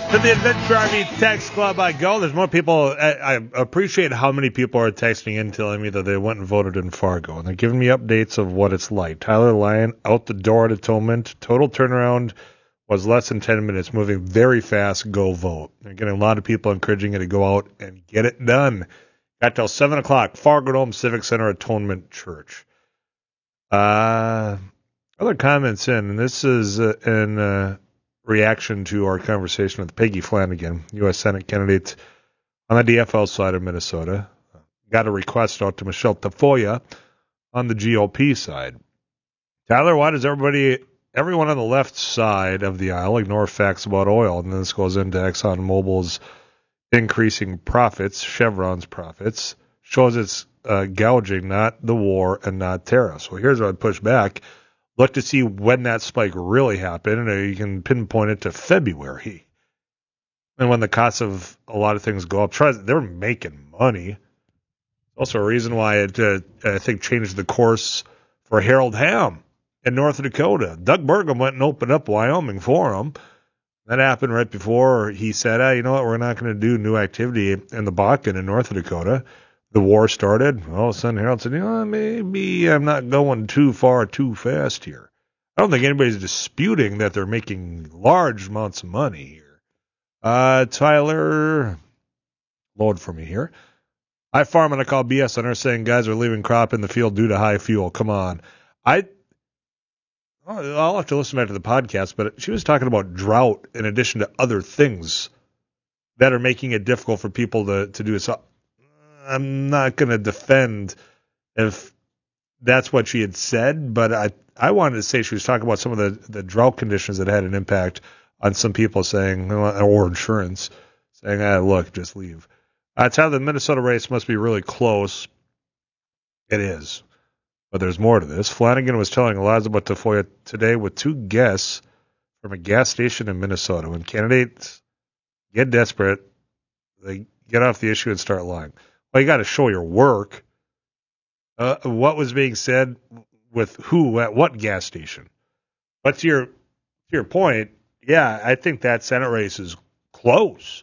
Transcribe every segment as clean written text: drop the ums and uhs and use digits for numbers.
To the Adventure RV Text Club I go. There's more people. I appreciate how many people are texting in telling me that they went and voted in Fargo. And they're giving me updates of what it's like. Tyler Lyon out the door at Atonement. Total turnaround was less than 10 minutes. Moving very fast. Go vote. They're getting a lot of people encouraging you to go out and get it done. Got till 7 o'clock. Fargo Dome Civic Center Atonement Church. Other comments in. And this is in reaction to our conversation with Peggy Flanagan, U.S. Senate candidate on the DFL side of Minnesota. Got a request out to Michelle Tafoya on the GOP side. Tyler, why does everyone on the left side of the aisle ignore facts about oil? And then this goes into ExxonMobil's increasing profits, Chevron's profits, shows it's gouging, not the war and not tariffs. Well, here's what I'd push back. Look to see when that spike really happened, and you can pinpoint it to February. And when the costs of a lot of things go up, they're making money. Also a reason why it, I think, changed the course for Harold Hamm in North Dakota. Doug Burgum went and opened up Wyoming for him. That happened right before he said, you know what, we're not going to do new activity in the Bakken in North Dakota. The war started. All of a sudden, Harold said, maybe I'm not going too far too fast here. I don't think anybody's disputing that they're making large amounts of money here. Tyler, load for me here. I farm and I call BS on her saying guys are leaving crop in the field due to high fuel. Come on. I'll have to listen back to the podcast, but she was talking about drought in addition to other things that are making it difficult for people to do it. So I'm not going to defend if that's what she had said, but I wanted to say she was talking about some of the drought conditions that had an impact on some people saying, or insurance, saying, look, just leave. It's how the Minnesota race must be really close. It is. But there's more to this. Flanagan was telling Elizabeth Tafoya today with two guests from a gas station in Minnesota. When candidates get desperate, they get off the issue and start lying. Well, you got to show your work. What was being said with who at what gas station? But to your point, yeah, I think that Senate race is close.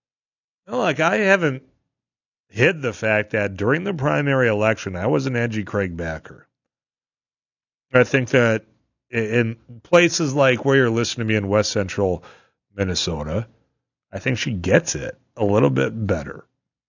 I haven't hid the fact that during the primary election, I was an Angie Craig backer. I think that in places like where you're listening to me in West Central Minnesota, I think she gets it a little bit better.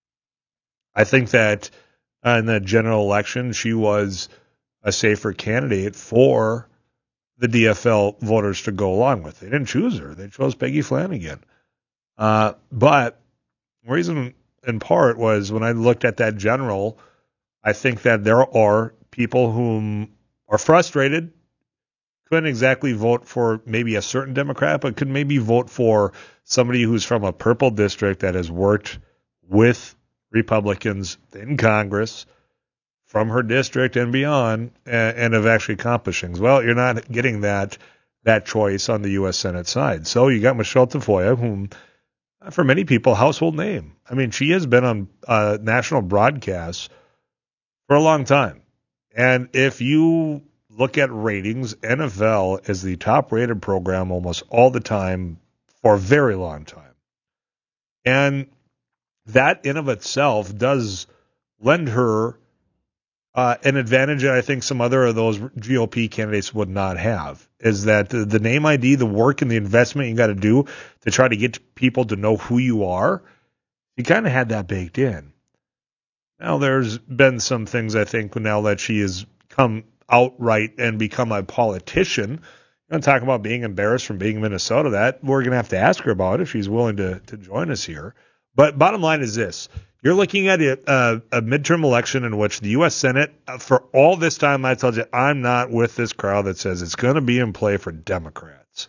I think that in the general election, she was a safer candidate for the DFL voters to go along with. They didn't choose her. They chose Peggy Flanagan. But the reason in part was when I looked at that general, I think that there are people whom are frustrated, couldn't exactly vote for maybe a certain Democrat, but could maybe vote for somebody who's from a purple district that has worked with Republicans in Congress from her district and beyond and have actually accomplished things. Well, you're not getting that choice on the U.S. Senate side. So you got Michelle Tafoya, whom, for many people, household name. I mean, she has been on national broadcasts for a long time. And if you look at ratings, NFL is the top-rated program almost all the time for a very long time. And that in of itself does lend her an advantage that I think some other of those GOP candidates would not have, is that the name ID, the work and the investment you got to do to try to get people to know who you are, you kind of had that baked in. Now, there's been some things, I think, now that she has come outright and become a politician. You want to talk about being embarrassed from being in Minnesota, that we're going to have to ask her about if she's willing to join us here. But bottom line is this. You're looking at a midterm election in which the U.S. Senate, for all this time, I told you, I'm not with this crowd that says it's going to be in play for Democrats.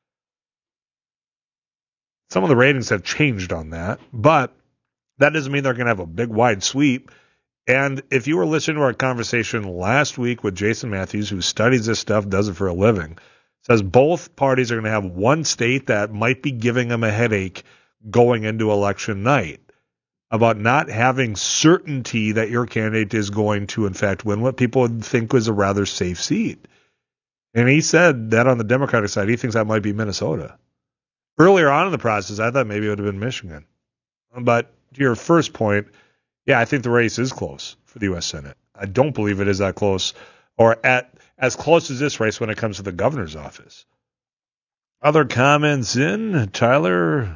Some of the ratings have changed on that, but that doesn't mean they're going to have a big, wide sweep. And if you were listening to our conversation last week with Jason Matthews, who studies this stuff, does it for a living, says both parties are going to have one state that might be giving them a headache going into election night about not having certainty that your candidate is going to, in fact, win what people would think was a rather safe seat. And he said that on the Democratic side, he thinks that might be Minnesota. earlier on in the process, I thought maybe it would have been Michigan. But to your first point, yeah, I think the race is close for the U.S. Senate. I don't believe it is that close or as close as this race when it comes to the governor's office. Other comments in? Tyler?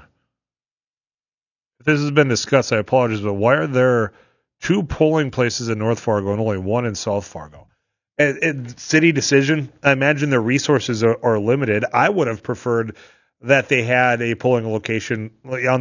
If this has been discussed, I apologize, but why are there 2 polling places in North Fargo and only 1 in South Fargo? City decision, I imagine their resources are limited. I would have preferred that they had a polling location on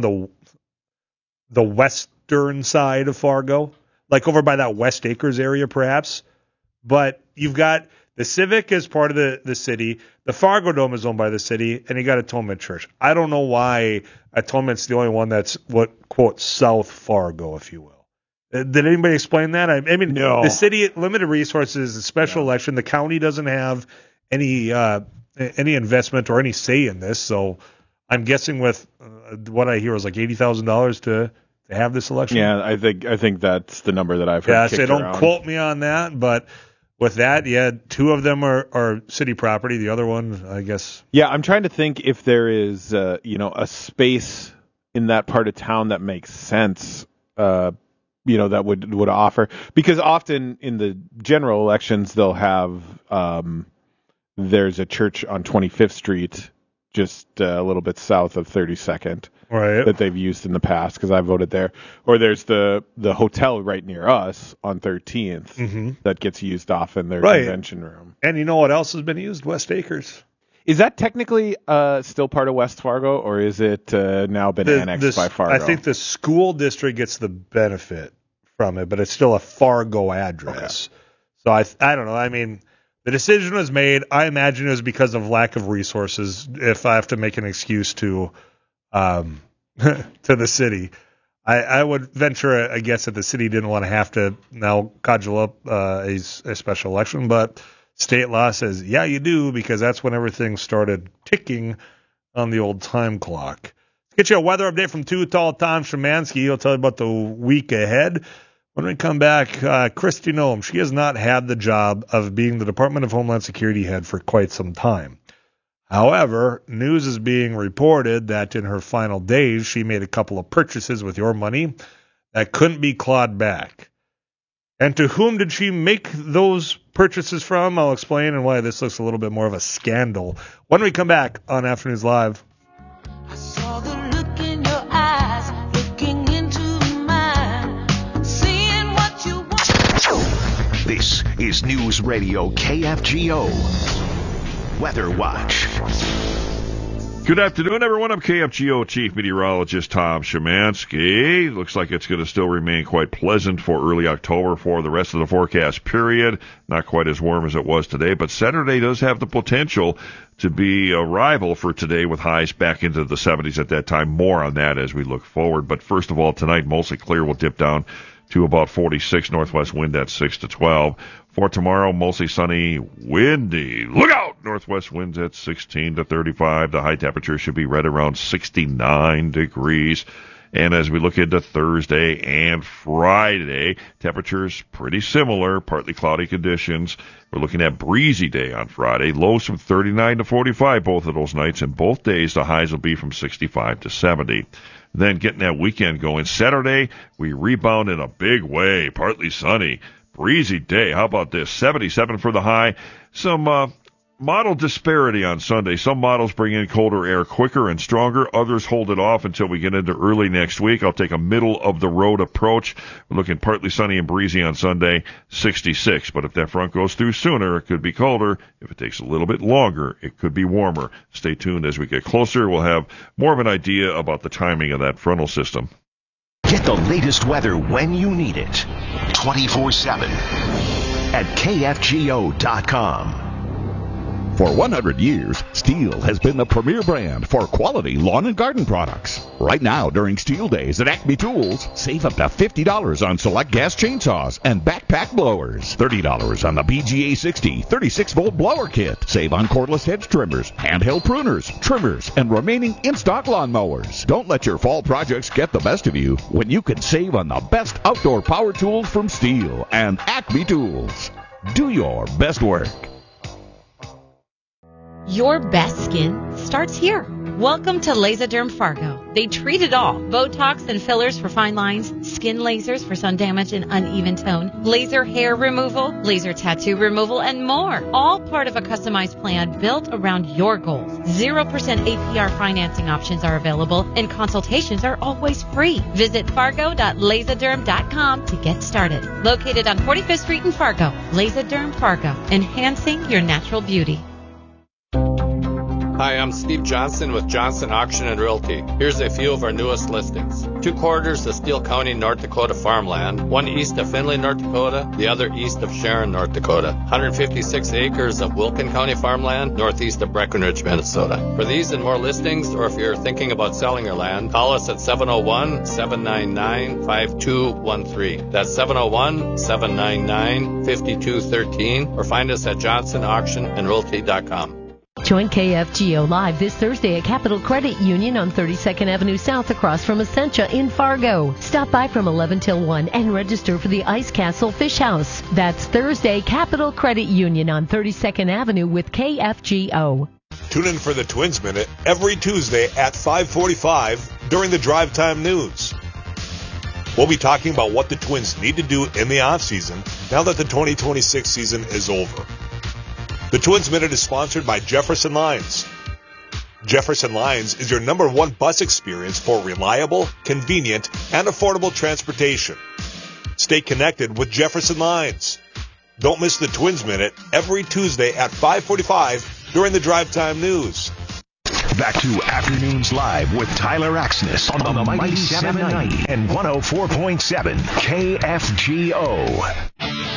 the western side of Fargo, like over by that West Acres area perhaps. But you've got the Civic as part of the city. The Fargo Dome is owned by the city, and you got Atonement Church. I don't know why Atonement's the only one that's what, quote, South Fargo, if you will. Did anybody explain that? I mean, no. The city, limited resources, a special election. The county doesn't have any investment or any say in this. So I'm guessing with what I hear is like $80,000 to have this election. Yeah, I think that's the number that I've heard. Yeah, so don't quote me on that, but with that, yeah, 2 of them are city property. The other one, I guess. Yeah, I'm trying to think if there is, a space in that part of town that makes sense, that would offer. Because often in the general elections, they'll have, there's a church on 25th Street, just a little bit south of 32nd. Right. That they've used in the past because I voted there. Or there's the hotel right near us on 13th that gets used often, their convention room. And you know what else has been used? West Acres. Is that technically still part of West Fargo, or is it now been annexed by Fargo? I think the school district gets the benefit from it, but it's still a Fargo address. Okay. So I don't know. I mean, the decision was made. I imagine it was because of lack of resources, if I have to make an excuse to the city. I would venture a guess that the city didn't want to have to now cudgel up a special election, but state law says, yeah, you do, because that's when everything started ticking on the old time clock. Let's get you a weather update from Too Tall Tom Szymanski. He'll tell you about the week ahead. When we come back, Kristi Noem, she has not had the job of being the Department of Homeland Security head for quite some time. However, news is being reported that in her final days, she made a couple of purchases with your money that couldn't be clawed back. And to whom did she make those purchases from? I'll explain and why this looks a little bit more of a scandal when we come back on Afternoons Live. I saw the look in your eyes, looking into mine, seeing what you want. This is News Radio KFGO. Weather Watch. Good afternoon, everyone. I'm KFGO Chief Meteorologist Tom Szymanski. Looks like it's going to still remain quite pleasant for early October for the rest of the forecast period. Not quite as warm as it was today, but Saturday does have the potential to be a rival for today with highs back into the 70s at that time. More on that as we look forward. But first of all, tonight, mostly clear. Will dip down to about 46, northwest wind at 6 to 12. For tomorrow, mostly sunny, windy. Look out! Northwest winds at 16 to 35. The high temperature should be right around 69 degrees. And as we look into Thursday and Friday, temperatures pretty similar, partly cloudy conditions. We're looking at breezy day on Friday. Lows from 39 to 45 both of those nights. And both days, the highs will be from 65 to 70. Then getting that weekend going. Saturday, we rebound in a big way. Partly sunny. Breezy day. How about this? 77 for the high. Some model disparity on Sunday. Some models bring in colder air quicker and stronger. Others hold it off until we get into early next week. I'll take a middle-of-the-road approach. We're looking partly sunny and breezy on Sunday, 66. But if that front goes through sooner, it could be colder. If it takes a little bit longer, it could be warmer. Stay tuned as we get closer. We'll have more of an idea about the timing of that frontal system. Get the latest weather when you need it. 24/7 at KFGO.com. For 100 years, Stihl has been the premier brand for quality lawn and garden products. Right now, during Stihl Days at Acme Tools, save up to $50 on select gas chainsaws and backpack blowers. $30 on the BGA 60 36-volt blower kit. Save on cordless hedge trimmers, handheld pruners, trimmers, and remaining in-stock lawn mowers. Don't let your fall projects get the best of you when you can save on the best outdoor power tools from Stihl and Acme Tools. Do your best work. Your best skin starts here. Welcome to Laserderm Fargo. They treat it all. Botox and fillers for fine lines, skin lasers for sun damage and uneven tone, laser hair removal, laser tattoo removal, and more. All part of a customized plan built around your goals. 0% APR financing options are available, and consultations are always free. Visit fargo.laserderm.com to get started. Located on 45th Street in Fargo, Laserderm Fargo, enhancing your natural beauty. Hi, I'm Steve Johnson with Johnson Auction and Realty. Here's a few of our newest listings. 2 quarters of Steele County, North Dakota farmland, one east of Findlay, North Dakota, the other east of Sharon, North Dakota. 156 acres of Wilkin County farmland, northeast of Breckenridge, Minnesota. For these and more listings, or if you're thinking about selling your land, call us at 701-799-5213. That's 701-799-5213, or find us at johnsonauctionandrealty.com. Join KFGO Live this Thursday at Capital Credit Union on 32nd Avenue South across from Essentia in Fargo. Stop by from 11 till 1 and register for the Ice Castle Fish House. That's Thursday, Capital Credit Union on 32nd Avenue with KFGO. Tune in for the Twins Minute every Tuesday at 5:45 during the Drive Time News. We'll be talking about what the Twins need to do in the offseason now that the 2026 season is over. The Twins Minute is sponsored by Jefferson Lines. Jefferson Lines is your #1 bus experience for reliable, convenient, and affordable transportation. Stay connected with Jefferson Lines. Don't miss the Twins Minute every Tuesday at 5:45 during the Drive Time News. Back to Afternoons Live with Tyler Axness on the Mighty 790 and 104.7 KFGO.